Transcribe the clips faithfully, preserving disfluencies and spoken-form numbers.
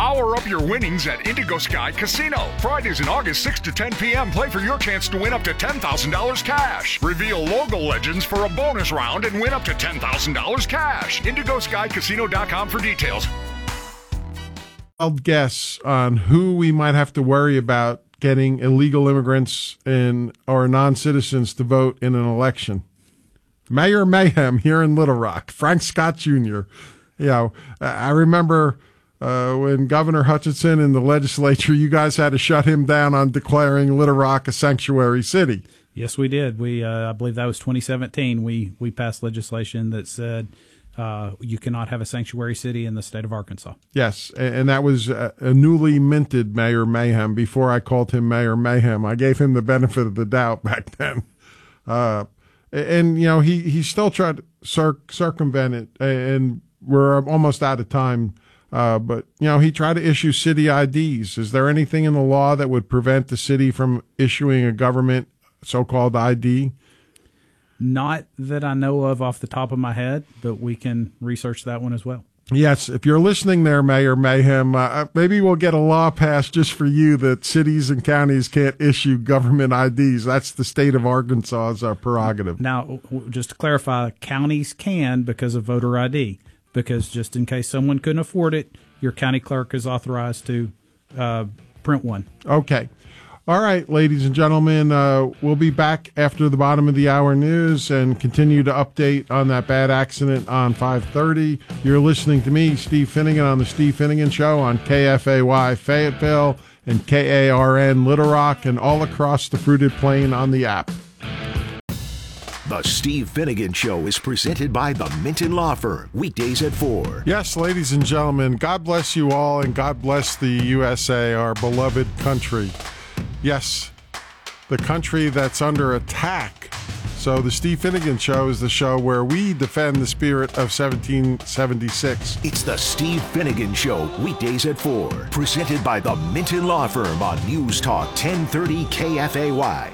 Power up your winnings at Indigo Sky Casino. Fridays in August, six to ten p.m. Play for your chance to win up to ten thousand dollars cash. Reveal logo legends for a bonus round and win up to ten thousand dollars cash. indigo sky casino dot com for details. I'll guess on who we might have to worry about getting illegal immigrants and or non-citizens to vote in an election. Mayor Mayhem here in Little Rock, Frank Scott Junior You know, I remember uh, when Governor Hutchinson and the legislature, you guys had to shut him down on declaring Little Rock a sanctuary city. Yes, we did. We, uh, I believe that was twenty seventeen. We we passed legislation that said uh, you cannot have a sanctuary city in the state of Arkansas. Yes, and that was a newly minted Mayor Mayhem. Before I called him Mayor Mayhem, I gave him the benefit of the doubt back then. Uh, and, you know, he, he still tried to cir- circumvent it, and we're almost out of time. Uh, but, you know, he tried to issue city I Ds. Is there anything in the law that would prevent the city from issuing a government so-called I D? Not that I know of off the top of my head, but we can research that one as well. Yes, if you're listening there, Mayor Mayhem, uh, maybe we'll get a law passed just for you that cities and counties can't issue government I Ds. That's the state of Arkansas's uh, prerogative. Now, just to clarify, counties can because of voter I D, because just in case someone couldn't afford it, your county clerk is authorized to uh, print one. Okay. All right, ladies and gentlemen, uh, we'll be back after the bottom of the hour news and continue to update on that bad accident on five thirty. You're listening to me, Steve Finnegan, on the Steve Finnegan Show on K F A Y Fayetteville and K A R N Little Rock and all across the Fruited Plain on the app. The Steve Finnegan Show is presented by the Minton Law Firm, weekdays at four. Yes, ladies and gentlemen, God bless you all and God bless the U S A, our beloved country. Yes, the country that's under attack. So the Steve Finnegan Show is the show where we defend the spirit of seventeen seventy-six. It's the Steve Finnegan Show, weekdays at four. Presented by the Minton Law Firm on News Talk ten thirty K F A Y.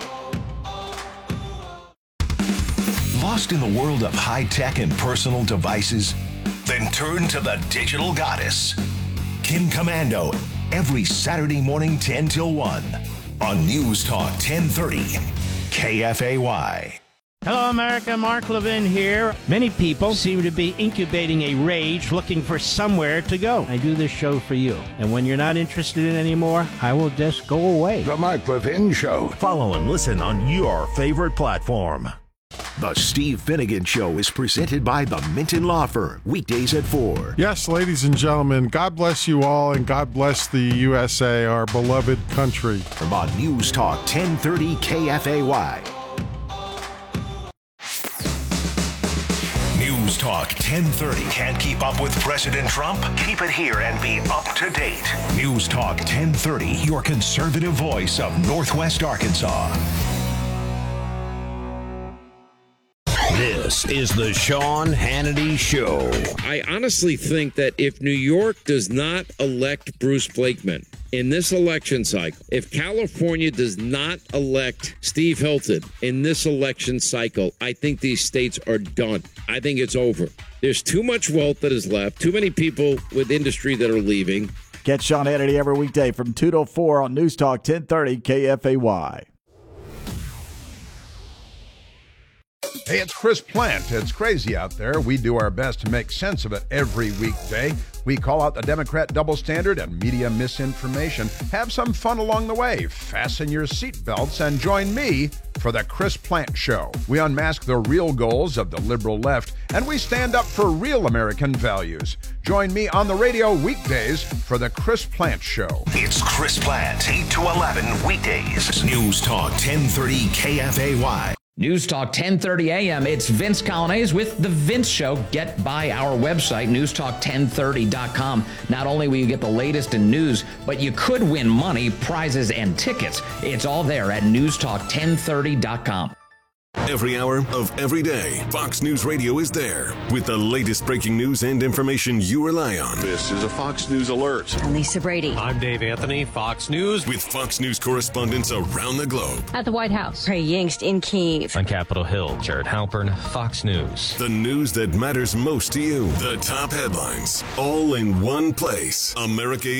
Lost in the world of high-tech and personal devices? Then turn to the digital goddess, Kim Komando, every Saturday morning ten till one. On News Talk ten thirty K F A Y. Hello, America. Mark Levin here. Many people seem to be incubating a rage looking for somewhere to go. I do this show for you. And when you're not interested in it anymore, I will just go away. The Mark Levin Show. Follow and listen on your favorite platform. The Steve Finnegan Show is presented by the Minton Law Firm, weekdays at four. Yes, ladies and gentlemen, God bless you all and God bless the U S A, our beloved country. From on News Talk ten thirty K F A Y. News Talk ten thirty. Can't keep up with President Trump? Keep it here and be up to date. News Talk ten thirty, your conservative voice of Northwest Arkansas. This is the Sean Hannity Show. I honestly think that if New York does not elect Bruce Blakeman in this election cycle, if California does not elect Steve Hilton in this election cycle, I think these states are done. I think it's over. There's too much wealth that is left, too many people with industry that are leaving. Catch Sean Hannity every weekday from two to four on News Talk ten thirty K F A Y. Hey, it's Chris Plant. It's crazy out there. We do our best to make sense of it every weekday. We call out the Democrat double standard and media misinformation. Have some fun along the way. Fasten your seatbelts and join me for the Chris Plant Show. We unmask the real goals of the liberal left, and we stand up for real American values. Join me on the radio weekdays for the Chris Plant Show. It's Chris Plant, eight to eleven weekdays. News Talk ten thirty K F A Y. News Talk ten thirty A M. It's Vince Colonnese with The Vince Show. Get by our website, news talk ten thirty dot com. Not only will you get the latest in news, but you could win money, prizes, and tickets. It's all there at news talk ten thirty dot com. Every hour of every day, Fox News Radio is there with the latest breaking news and information you rely on. This is a Fox News Alert. I'm Lisa Brady. I'm Dave Anthony, Fox News. With Fox News correspondents around the globe. At the White House, Trey Yingst in Kyiv. On Capitol Hill, Jared Halpern, Fox News. The news that matters most to you. The top headlines, all in one place. America